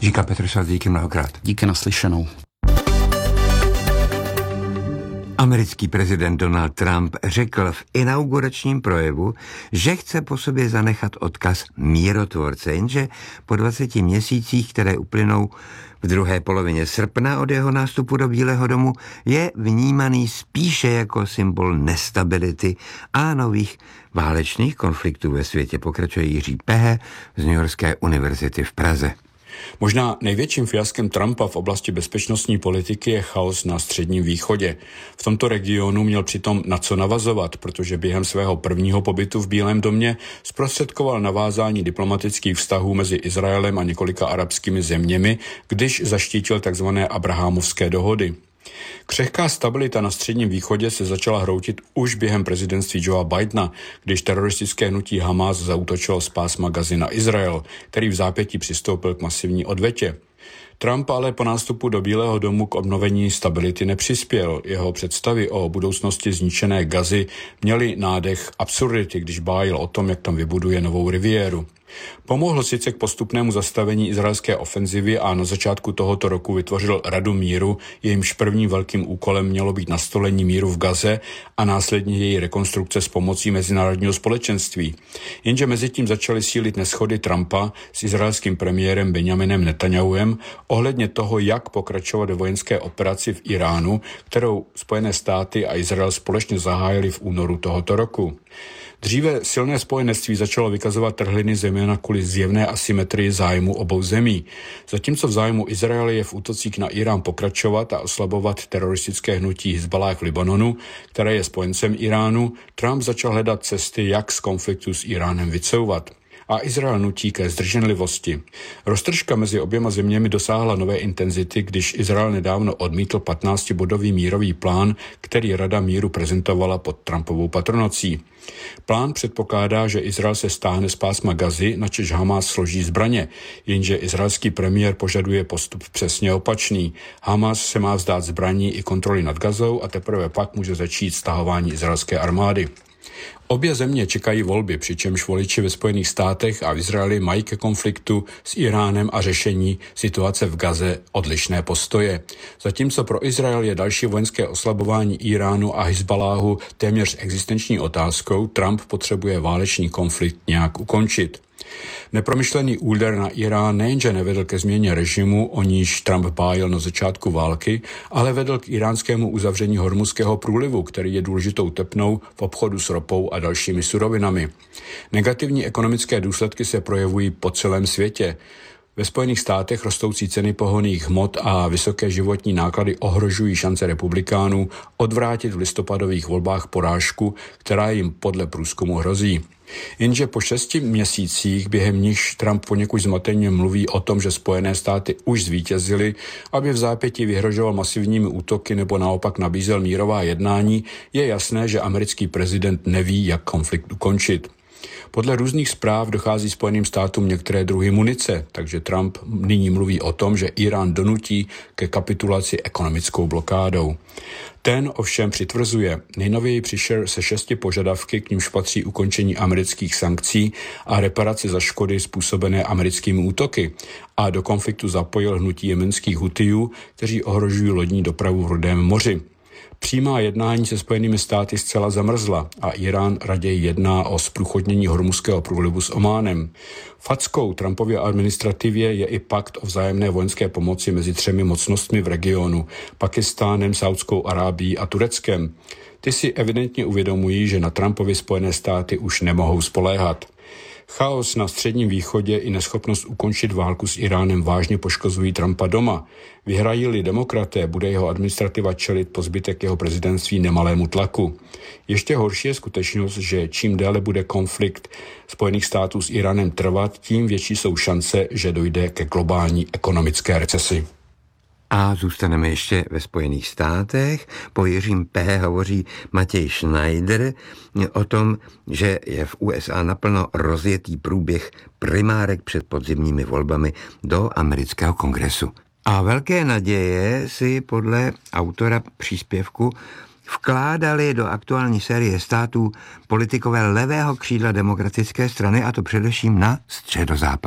Říká Petr Svat, díky mnohokrát. Díky, naslyšenou. Americký prezident Donald Trump řekl v inauguračním projevu, že chce po sobě zanechat odkaz mírotvorce, jenže po 20 měsících, které uplynou v druhé polovině srpna od jeho nástupu do Bílého domu, je vnímaný spíše jako symbol nestability a nových válečných konfliktů ve světě, pokračuje Jiří Pehe z Newyorské univerzity v Praze. Možná největším fiaskem Trumpa v oblasti bezpečnostní politiky je chaos na Středním východě. V tomto regionu měl přitom na co navazovat, protože během svého prvního pobytu v Bílém domě zprostředkoval navázání diplomatických vztahů mezi Izraelem a několika arabskými zeměmi, když zaštítil tzv. Abrahamovské dohody. Křehká stabilita na Středním východě se začala hroutit už během prezidentství Joea Bidena, když teroristické hnutí Hamas zaútočilo z pásma Gazy na Izrael, který v zápětí přistoupil k masivní odvetě. Trump ale po nástupu do Bílého domu k obnovení stability nepřispěl. Jeho představy o budoucnosti zničené Gazy měly nádech absurdity, když bájil o tom, jak tam vybuduje novou riviéru. Pomohl sice k postupnému zastavení izraelské ofenzivy a na začátku tohoto roku vytvořil Radu míru, jejímž prvním velkým úkolem mělo být nastolení míru v Gaze a následně její rekonstrukce s pomocí mezinárodního společenství. Jenže mezitím začaly sílit neshody Trumpa s izraelským premiérem Benjaminem Netanjahuem ohledně toho, jak pokračovat ve vojenské operaci v Iránu, kterou Spojené státy a Izrael společně zahájili v únoru tohoto roku. Dříve silné spojenectví začalo vykazovat trhliny zejména kvůli zjevné asymetrii zájmu obou zemí. Zatímco v zájmu Izraele je v útocích na Irán pokračovat a oslabovat teroristické hnutí Hizballáh v Libanonu, které je spojencem Iránu, Trump začal hledat cesty, jak z konfliktu s Iránem vycouvat. A Izrael nutí ke zdrženlivosti. Roztržka mezi oběma zeměmi dosáhla nové intenzity, když Izrael nedávno odmítl 15-bodový mírový plán, který Rada míru prezentovala pod Trumpovou patronací. Plán předpokládá, že Izrael se stáhne z pásma Gazy, načež Hamas složí zbraně, jenže izraelský premiér požaduje postup přesně opačný. Hamas se má vzdát zbraní i kontroly nad Gazou a teprve pak může začít stahování izraelské armády. Obě země čekají volby, přičemž voliči ve Spojených státech a v Izraeli mají ke konfliktu s Iránem a řešení situace v Gaze odlišné postoje. Zatímco pro Izrael je další vojenské oslabování Iránu a Hizballáhu téměř existenční otázkou, Trump potřebuje válečný konflikt nějak ukončit. Nepromyšlený úder na Irán nejenže nevedl ke změně režimu, o níž Trump bájil na začátku války, ale vedl k iránskému uzavření Hormuzského průlivu, který je důležitou tepnou v obchodu s ropou a dalšími surovinami. Negativní ekonomické důsledky se projevují po celém světě. Ve Spojených státech rostoucí ceny pohonných hmot a vysoké životní náklady ohrožují šance republikánů odvrátit v listopadových volbách porážku, která jim podle průzkumu hrozí. Jenže po 6 měsících, během nichž Trump poněkud zmateně mluví o tom, že Spojené státy už zvítězily, aby v zápětí vyhrožoval masivními útoky nebo naopak nabízel mírová jednání, je jasné, že americký prezident neví, jak konflikt ukončit. Podle různých zpráv dochází Spojeným státům některé druhy munice, takže Trump nyní mluví o tom, že Irán donutí ke kapitulaci ekonomickou blokádou. Ten ovšem přitvrzuje. Nejnověji přišel se 6 požadavky, k nímž patří ukončení amerických sankcí a reparace za škody způsobené americkými útoky. A do konfliktu zapojil hnutí jemenských Hutijů, kteří ohrožují lodní dopravu v Rudém moři. Přímá jednání se Spojenými státy zcela zamrzla a Irán raději jedná o zprůchodnění Hormuzského průlivu s Ománem. Fackou Trumpově administrativě je i pakt o vzájemné vojenské pomoci mezi 3 mocnostmi v regionu, Pakistánem, Saudskou Arábií a Tureckem. Ty si evidentně uvědomují, že na Trumpově Spojené státy už nemohou spoléhat. Chaos na Středním východě i neschopnost ukončit válku s Iránem vážně poškozují Trumpa doma. Vyhrají-li demokraté, bude jeho administrativa čelit po zbytek jeho prezidentství nemalému tlaku. Ještě horší je skutečnost, že čím déle bude konflikt Spojených států s Iránem trvat, tím větší jsou šance, že dojde ke globální ekonomické recesi. A zůstaneme ještě ve Spojených státech. Po Jiřím P. hovoří Matěj Schneider o tom, že je v USA naplno rozjetý průběh primárek před podzimními volbami do amerického kongresu. A velké naděje si podle autora příspěvku vkládali do aktuální série států politikové levého křídla demokratické strany, a to především na středozápadě.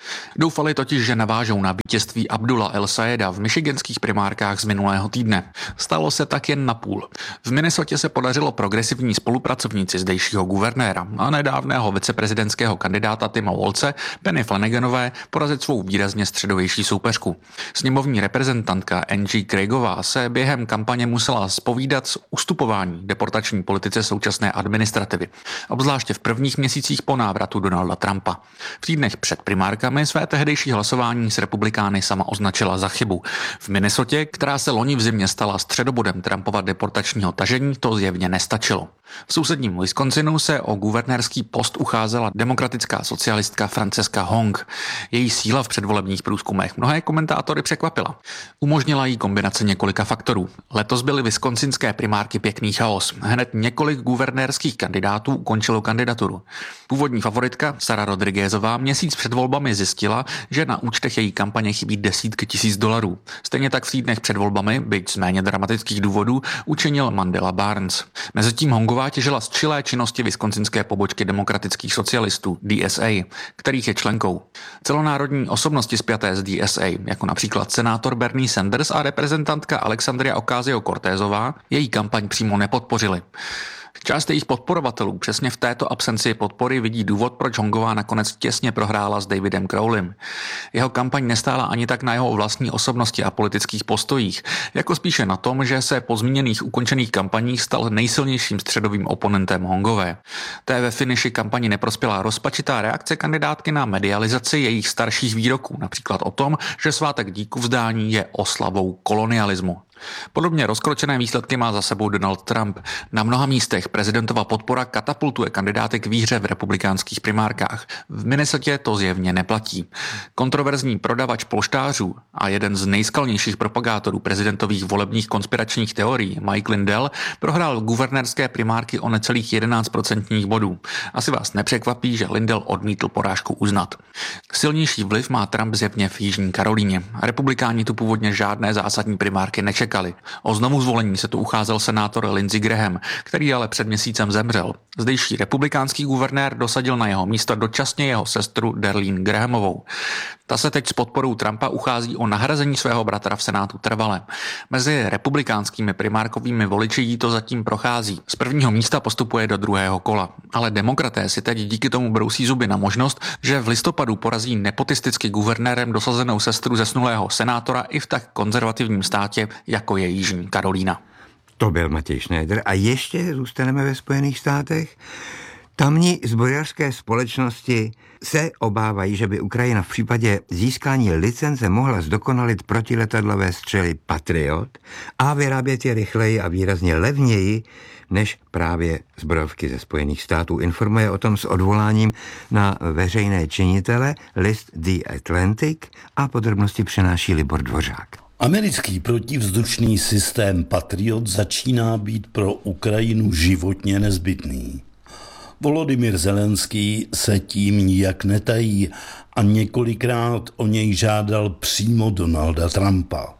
Doufali totiž, že navážou na vítězství Abdula El-Sayeda v michiganských primárkách z minulého týdne. Stalo se tak jen napůl. V Minnesotě se podařilo progresivní spolupracovníci zdejšího guvernéra a nedávného viceprezidentského kandidáta Tima Walze, Penny Flanaganové, porazit svou výrazně středovější soupeřku. Sněmovní reprezentantka Angie Craigová se během kampaně musela zpovídat z ustupování deportační politice současné administrativy, obzvláště v prvních měsících po návratu Donalda Trumpa. V týdnech před primárkami své tehdejší hlasování s republikány sama označila za chybu. V Minnesotě, která se loni v zimě stala středobodem Trumpova deportačního tažení, to zjevně nestačilo. V sousedním Wisconsinu se o guvernérský post ucházela demokratická socialistka Francesca Hong. Její síla v předvolebních průzkumech mnohé komentátory překvapila. Umožnila jí kombinace několika faktorů. Letos byly wisconsinské primárky pěkný chaos. Hned několik guvernérských kandidátů ukončilo kandidaturu. Původní favoritka Sara Rodriguezová měsíc před volbami zjistila, že na účtech její kampaně chybí desítky tisíc dolarů. Stejně tak v týdnech před volbami, byť z méně dramatických důvodů, učinil Mandela Barnes. Mezitím Hongová těžila z čilé činnosti wisconsinské pobočky demokratických socialistů DSA, kterých je členkou. Celonárodní osobnosti spjaté s DSA, jako například senátor Bernie Sanders a reprezentantka Alexandria Ocasio-Cortezová, její kampaň přímo nepodpořili. Část jejich podporovatelů přesně v této absenci podpory vidí důvod, proč Hongová nakonec těsně prohrála s Davidem Crowleym. Jeho kampaň nestála ani tak na jeho vlastní osobnosti a politických postojích, jako spíše na tom, že se po zmíněných ukončených kampaních stal nejsilnějším středovým oponentem Hongové. Té ve finiši kampani neprospěla rozpačitá reakce kandidátky na medializaci jejich starších výroků, například o tom, že svátek díku vzdání je oslavou kolonialismu. Podobně rozkročené výsledky má za sebou Donald Trump. Na mnoha místech prezidentova podpora katapultuje kandidáty k výhře v republikánských primárkách. V Minnesotě to zjevně neplatí. Kontroverzní prodavač polštářů a jeden z nejskalnějších propagátorů prezidentových volebních konspiračních teorií, Mike Lindell, prohrál guvernérské primárky o necelých 11% bodů. Asi vás nepřekvapí, že Lindell odmítl porážku uznat. Silnější vliv má Trump zjevně v Jižní Karolíně. Republikáni tu původně žádné zásadní primárky nečekali. O znovuzvolení se tu ucházel senátor Lindsey Graham, který ale před měsícem zemřel. Zdejší republikánský guvernér dosadil na jeho místo dočasně jeho sestru Darlene Grahamovou. Ta se teď s podporou Trumpa uchází o nahrazení svého bratra v Senátu trvale. Mezi republikánskými primárkovými voliči jí to zatím prochází. Z prvního místa postupuje do druhého kola. Ale demokraté si teď díky tomu brousí zuby na možnost, že v listopadu porazí nepotisticky guvernérem dosazenou sestru zesnulého senátora i v tak konzervativním státě, jako je Jižní Karolína. To byl Matěj Schneider. A ještě zůstaneme ve Spojených státech. Tamní zbrojařské společnosti se obávají, že by Ukrajina v případě získání licence mohla zdokonalit protiletadlové střely Patriot a vyrábět je rychleji a výrazně levněji než právě zbrojovky ze Spojených států. Informuje o tom s odvoláním na veřejné činitele list The Atlantic a podrobnosti přenáší Libor Dvořák. Americký protivzdušný systém Patriot začíná být pro Ukrajinu životně nezbytný. Volodymyr Zelenský se tím nijak netají a několikrát o něj žádal přímo Donalda Trumpa.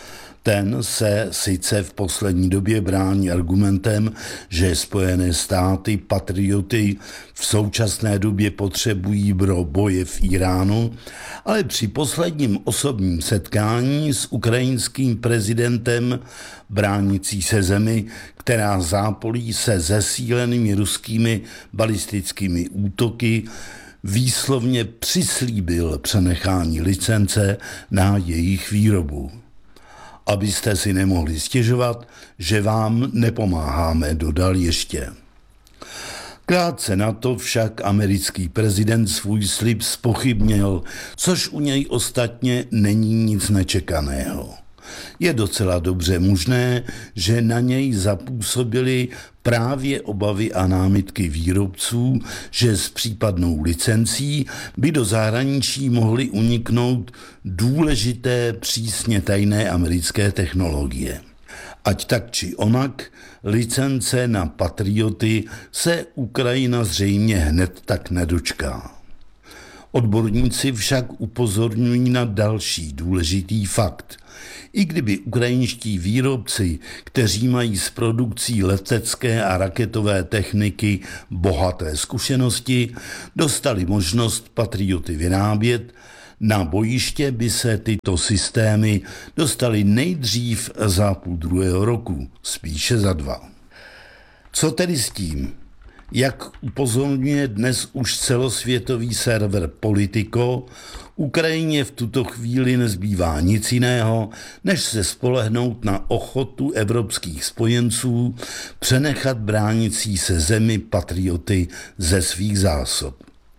Ten se sice v poslední době brání argumentem, že Spojené státy patrioty v současné době potřebují pro boje v Iránu, ale při posledním osobním setkání s ukrajinským prezidentem bránící se zemi, která zápolí se zesílenými ruskými balistickými útoky, výslovně přislíbil přenechání licence na jejich výrobu. Abyste si nemohli stěžovat, že vám nepomáháme, dodal ještě. Krátce na to však americký prezident svůj slib zpochybnil, což u něj ostatně není nic nečekaného. Je docela dobře možné, že na něj zapůsobily právě obavy a námitky výrobců, že s případnou licencí by do zahraničí mohly uniknout důležité přísně tajné americké technologie. Ať tak či onak, licence na Patrioty se Ukrajina zřejmě hned tak nedočká. Odborníci však upozorňují na další důležitý fakt. I kdyby ukrajinští výrobci, kteří mají s produkcí letecké a raketové techniky bohaté zkušenosti, dostali možnost Patrioty vyrábět, na bojiště by se tyto systémy dostaly nejdřív za půl druhého roku, spíše za 2. Co tedy s tím? Jak upozorňuje dnes už celosvětový server Politico, Ukrajině v tuto chvíli nezbývá nic jiného, než se spolehnout na ochotu evropských spojenců přenechat bránící se zemi patrioty ze svých zásob.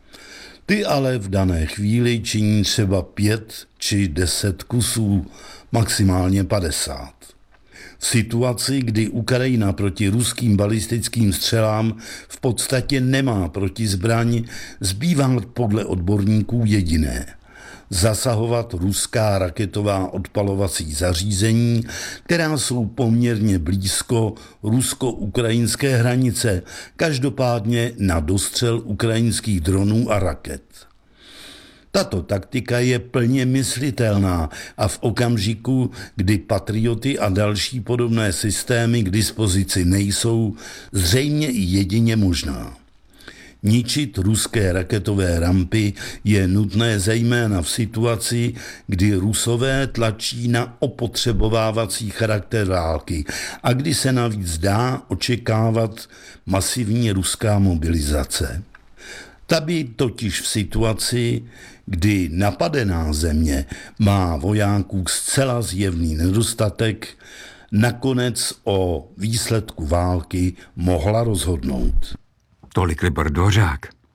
Ty ale v dané chvíli činí třeba 5 či 10 kusů, maximálně 50. V situaci, kdy Ukrajina proti ruským balistickým střelám v podstatě nemá protizbraň, zbývá podle odborníků jediné: zasahovat ruská raketová odpalovací zařízení, která jsou poměrně blízko rusko-ukrajinské hranice, každopádně na dostřel ukrajinských dronů a raket. Tato taktika je plně myslitelná a v okamžiku, kdy Patrioty a další podobné systémy k dispozici nejsou, zřejmě i jedině možná. Ničit ruské raketové rampy je nutné zejména v situaci, kdy Rusové tlačí na opotřebovávací charakter války a kdy se navíc dá očekávat masivní ruská mobilizace. Ta by totiž v situaci, kdy napadená země má vojáků zcela zjevný nedostatek, nakonec o výsledku války mohla rozhodnout. Tolik Libor Dvořák.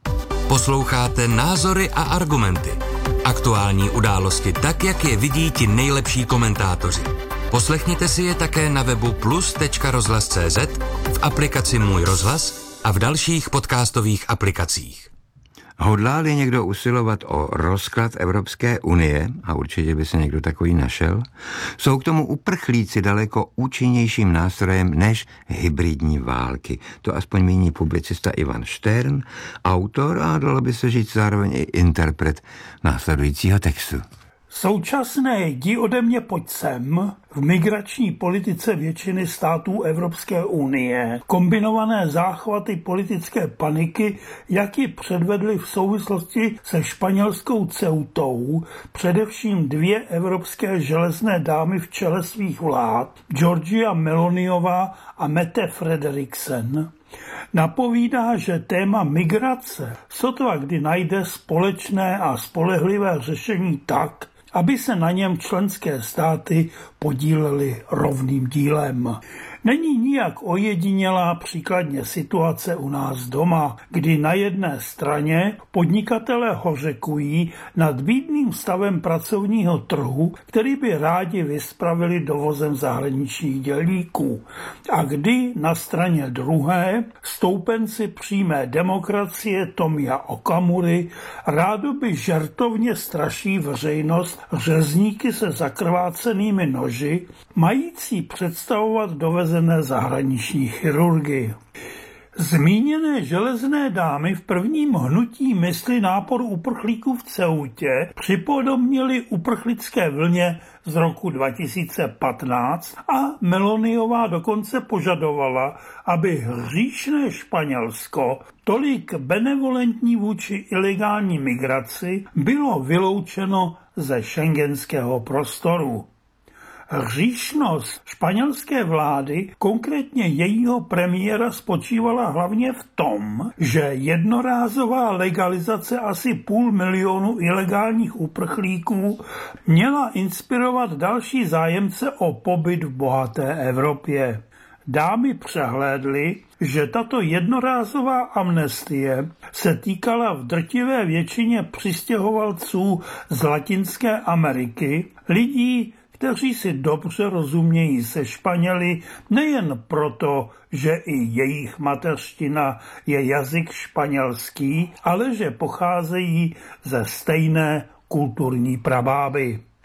Posloucháte Názory a argumenty. Aktuální události tak, jak je vidí ti nejlepší komentátoři. Poslechněte si je také na webu plus.rozhlas.cz, v aplikaci Můj rozhlas a v dalších podcastových aplikacích. Hodlá-li někdo usilovat o rozklad Evropské unie, a určitě by se někdo takový našel, jsou k tomu uprchlíci daleko účinnějším nástrojem než hybridní války. To aspoň míní publicista Ivan Štern, autor a dalo by se říct zároveň i interpret následujícího textu. Současné jdi ode mě pojď sem v migrační politice většiny států Evropské unie, kombinované záchvaty politické paniky, jak ji předvedly v souvislosti se španělskou Ceutou, především 2 evropské železné dámy v čele svých vlád, Giorgia Meloniová a Mette Frederiksen, napovídá, že téma migrace sotva kdy najde společné a spolehlivé řešení tak, aby se na něm členské státy podílely rovným dílem. Není nijak ojedinělá příkladně situace u nás doma, kdy na jedné straně podnikatelé hořekují nad bídným stavem pracovního trhu, který by rádi vyspravili dovozem zahraničních dělníků, a kdy na straně druhé stoupenci přímé demokracie Tomia Okamury rádoby žertovně straší veřejnost řezníky se zakrvácenými noži, mající představovat dovezené zahraniční chirurgy. Zmíněné železné dámy v prvním hnutí mysli nápor uprchlíků v Ceutě připodobnili uprchlické vlně z roku 2015 a Meloniová dokonce požadovala, aby hříšné Španělsko, tolik benevolentní vůči ilegální migraci, bylo vyloučeno ze schengenského prostoru. Hříšnost španělské vlády, konkrétně jejího premiéra, spočívala hlavně v tom, že jednorázová legalizace asi 500 000 ilegálních uprchlíků měla inspirovat další zájemce o pobyt v bohaté Evropě. Dámy přehlédly, že tato jednorázová amnestie se týkala v drtivé většině přistěhovalců z Latinské Ameriky, lidí, kteří si dobře rozumějí se Španěli nejen proto, že i jejich mateřština je jazyk španělský, ale že pocházejí ze stejné kulturní prabáby.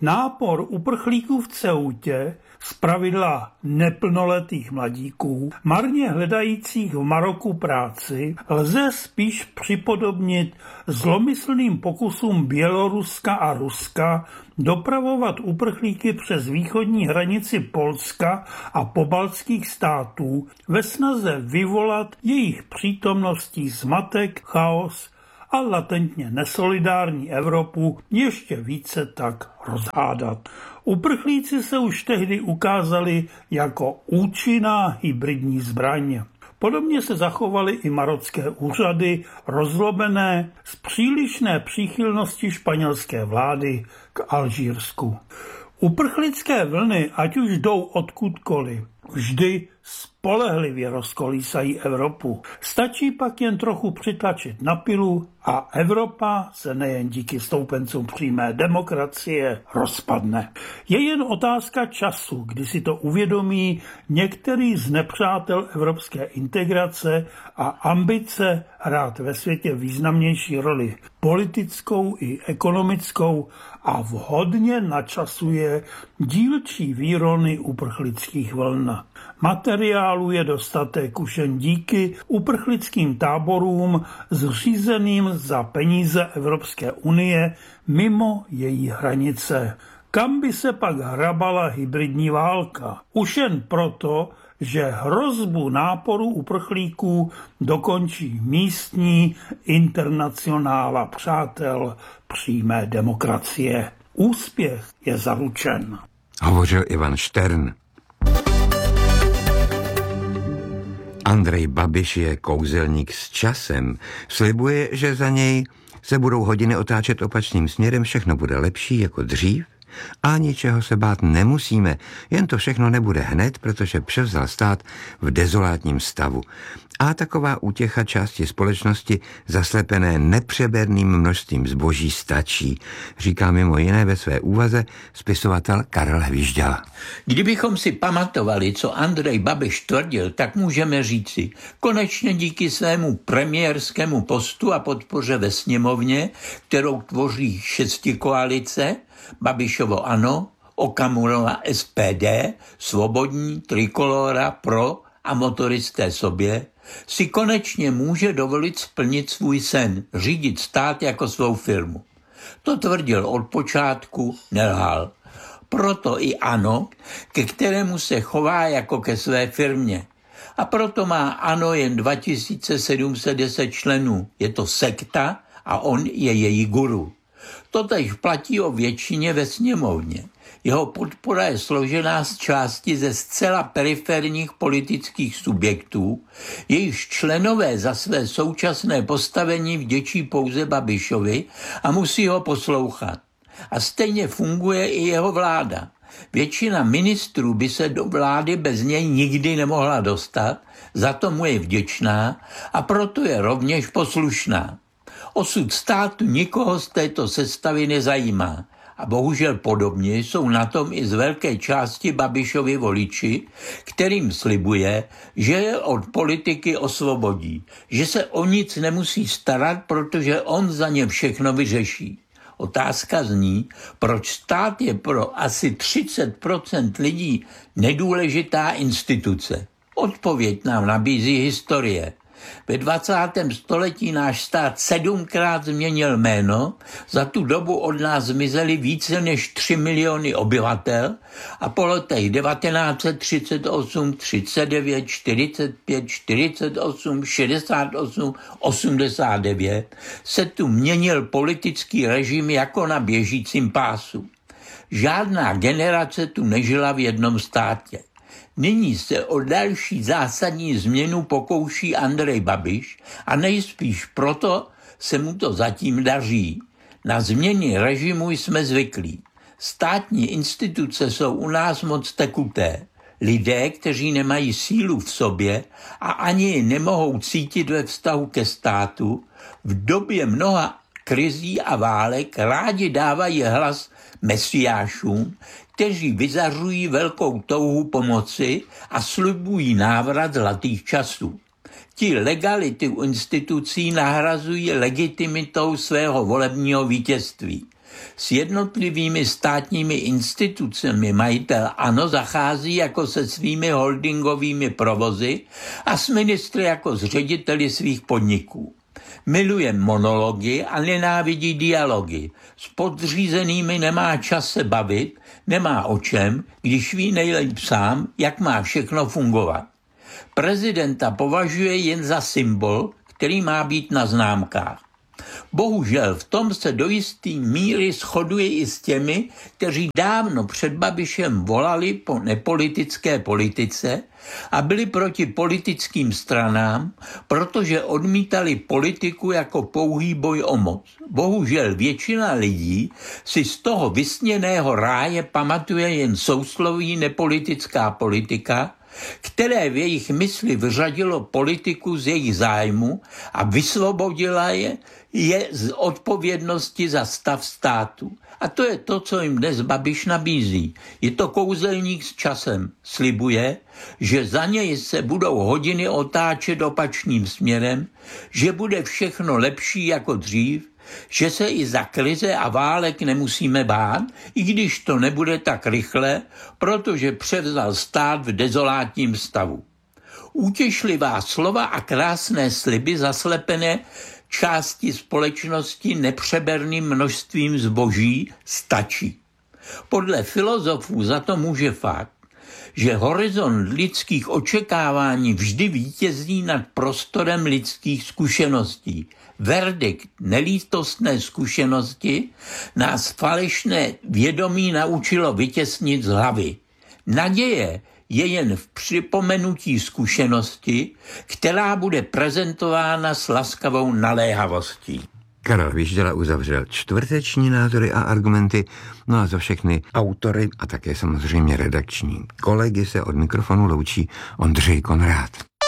Nápor uprchlíků v Ceutě, zpravidla neplnoletých mladíků, marně hledajících v Maroku práci, lze spíš připodobnit zlomyslným pokusům Běloruska a Ruska dopravovat uprchlíky přes východní hranici Polska a pobaltských států ve snaze vyvolat jejich přítomností zmatek, chaos a latentně nesolidární Evropu ještě více tak rozhádat. Uprchlíci se už tehdy ukázali jako účinná hybridní zbraň. Podobně se zachovaly i marocké úřady, rozlobené z přílišné příchylnosti španělské vlády k Alžírsku. Uprchlické vlny, ať už jdou odkudkoliv, vždy spolehlivě rozkolísají Evropu. Stačí pak jen trochu přitlačit na pilu a Evropa se nejen díky stoupencům přímé demokracie rozpadne. Je jen otázka času, kdy si to uvědomí některý z nepřátel evropské integrace a ambice hrát ve světě významnější roli politickou i ekonomickou a vhodně načasuje dílčí výrony uprchlických vln. Materiálu je dostatek už jen díky uprchlickým táborům zřízeným za peníze Evropské unie mimo její hranice. Kam by se pak hrabala hybridní válka? Už jen proto, že hrozbu náporu uprchlíků dokončí místní internacionála přátel přímé demokracie. Úspěch je zaručen. Hovořil Ivan Štern. Andrej Babiš je kouzelník s časem. Slibuje, že za něj se budou hodiny otáčet opačným směrem, všechno bude lepší jako dřív a ničeho se bát nemusíme, jen to všechno nebude hned, protože převzal stát v dezolátním stavu. A taková útěcha části společnosti zaslepené nepřeberným množstvím zboží stačí, říká mimo jiné ve své úvaze spisovatel Karel Hvižďal. Kdybychom si pamatovali, co Andrej Babiš tvrdil, tak můžeme říci, konečně díky svému premiérskému postu a podpoře ve sněmovně, kterou tvoří šestikoalice, Babišovo ANO, Okamurova SPD, Svobodní, Trikolóra, Pro a motoristé sobě, si konečně může dovolit splnit svůj sen, řídit stát jako svou firmu. To tvrdil od počátku, nelhal. Proto i ANO, ke kterému se chová jako ke své firmě. A proto má ANO jen 2710 členů. Je to sekta a on je její guru. Totéž platí o většině ve sněmovně. Jeho podpora je složená z části ze zcela periferních politických subjektů, jejichž členové za své současné postavení vděčí pouze Babišovi a musí ho poslouchat. A stejně funguje i jeho vláda. Většina ministrů by se do vlády bez něj nikdy nemohla dostat, za to mu je vděčná a proto je rovněž poslušná. Osud státu nikoho z této sestavy nezajímá. A bohužel podobně jsou na tom i z velké části Babišovi voliči, kterým slibuje, že je od politiky osvobodí, že se o nic nemusí starat, protože on za ně všechno vyřeší. Otázka zní, proč stát je pro asi 30% lidí nedůležitá instituce. Odpověď nám nabízí historie. Ve 20. století náš stát 7krát změnil jméno, za tu dobu od nás zmizely více než 3 miliony obyvatel a po letech 1938, 39, 45, 48, 68, 89 se tu měnil politický režim jako na běžícím pásu. Žádná generace tu nežila v jednom státě. Nyní se o další zásadní změnu pokouší Andrej Babiš a nejspíš proto se mu to zatím daří. Na změny režimu jsme zvyklí. Státní instituce jsou u nás moc tekuté. Lidé, kteří nemají sílu v sobě a ani ji nemohou cítit ve vztahu ke státu, v době mnoha krizí a válek rádi dávají hlas mesiášům, kteří vyzařují velkou touhu pomoci a slibují návrat zlatých časů. Ti legality institucí nahrazují legitimitou svého volebního vítězství. S jednotlivými státními institucemi majitel ANO zachází jako se svými holdingovými provozy a s ministry jako s řediteli svých podniků. Miluje monology a nenávidí dialogy. S podřízenými nemá čas se bavit, nemá o čem, když ví nejlépe sám, jak má všechno fungovat. Prezidenta považuje jen za symbol, který má být na známkách. Bohužel v tom se do jisté míry shoduje i s těmi, kteří dávno před Babišem volali po nepolitické politice a byli proti politickým stranám, protože odmítali politiku jako pouhý boj o moc. Bohužel většina lidí si z toho vysněného ráje pamatuje jen sousloví nepolitická politika, které v jejich mysli vyřadilo politiku z jejich zájmu a vysvobodila je z odpovědnosti za stav státu. A to je to, co jim dnes Babiš nabízí. Je to kouzelník s časem. Slibuje, že za něj se budou hodiny otáčet opačným směrem, že bude všechno lepší jako dřív, že se i za krize a válek nemusíme bát, i když to nebude tak rychle, protože převzal stát v dezolátním stavu. Útěšlivá slova a krásné sliby zaslepené části společnosti nepřeberným množstvím zboží stačí. Podle filozofů za to může fakt, že horizont lidských očekávání vždy vítězí nad prostorem lidských zkušeností. Verdikt nelítostné zkušenosti nás falešné vědomí naučilo vytěsnit z hlavy. Naděje je jen v připomenutí zkušenosti, která bude prezentována s laskavou naléhavostí. Karel Vyžděla uzavřel čtvrteční názory a argumenty, no a za všechny autory a také samozřejmě redakční kolegy se od mikrofonu loučí Ondřej Konrád.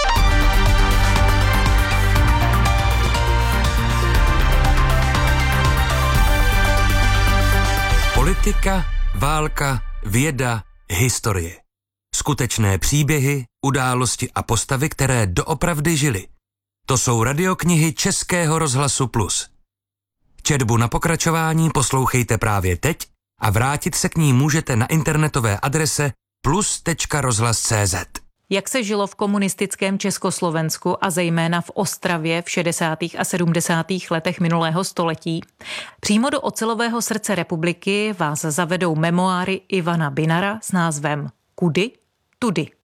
Politika, válka, věda, historie. Skutečné příběhy, události a postavy, které doopravdy žily. To jsou radioknihy Českého rozhlasu Plus. Četbu na pokračování poslouchejte právě teď a vrátit se k ní můžete na internetové adrese plus.rozhlas.cz. Jak se žilo v komunistickém Československu a zejména v Ostravě v 60. a 70. letech minulého století? Přímo do ocelového srdce republiky vás zavedou memoáry Ivana Binara s názvem Kudy, tudy.